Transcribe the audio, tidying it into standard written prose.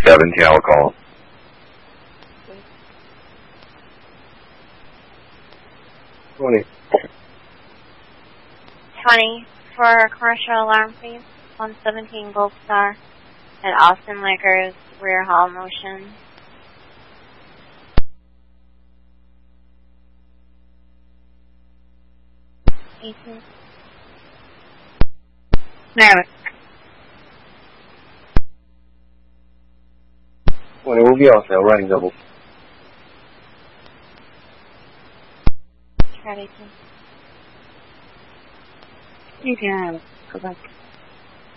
17, I'll call. $20. 20 for commercial alarm, please. 117 Gold Star at Austin Liquors, rear hall motion. Merrick. 20, we'll be off now, riding double. Ready to. You can go back.